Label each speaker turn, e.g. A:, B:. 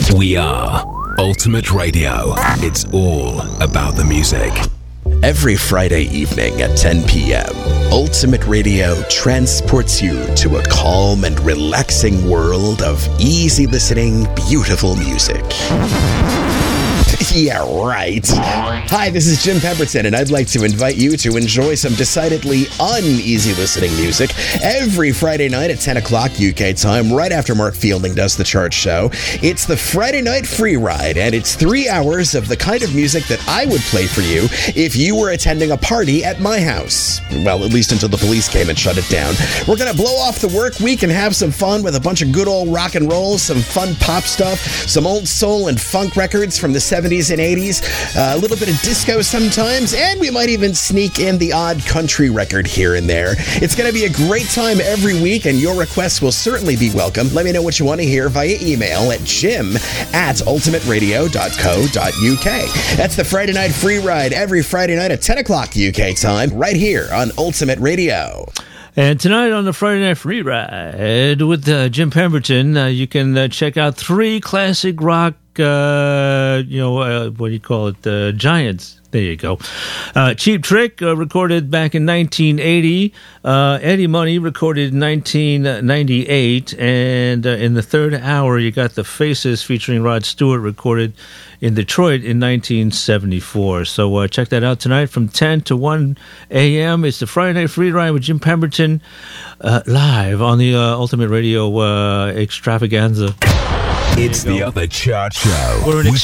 A: We are Ultimate Radio. It's all about the music.
B: Every Friday evening at 10 p.m., Ultimate Radio transports you to a calm and relaxing world of easy listening, beautiful music. Yeah, right. Hi, this is Jim Pemberton, and I'd like to invite you to enjoy some decidedly uneasy listening music every Friday night at 10 o'clock UK time, right after Mark Fielding does the chart show. It's the Friday Night Free Ride, and it's 3 hours of the kind of music that I would play for you if you were attending a party at my house. Well, at least until the police came and shut it down. We're going to blow off the work week and have some fun with a bunch of good old rock and roll, some fun pop stuff, some old soul and funk records from the 70s and 80s, a little bit of disco sometimes, and we might even sneak in the odd country record here and there. It's going to be a great time every week, and your requests will certainly be welcome. Let me know what you want to hear via email at jim@ultimateradio.co.uk. That's the Friday Night Free Ride every Friday night at 10 o'clock UK time, right here on Ultimate Radio.
C: And tonight on the Friday Night Free Ride with Jim Pemberton, you can check out 3 classic rock, what do you call it, giants. There you go. Cheap Trick, recorded back in 1980. Eddie Money, recorded in 1998. And in the third hour, you got The Faces featuring Rod Stewart, recorded in Detroit in 1974. So check that out tonight from 10 to 1 a.m. It's the Friday Night Free Ride with Jim Pemberton, live on the Ultimate Radio extravaganza.
A: It's the Other Chart Show.
C: We're an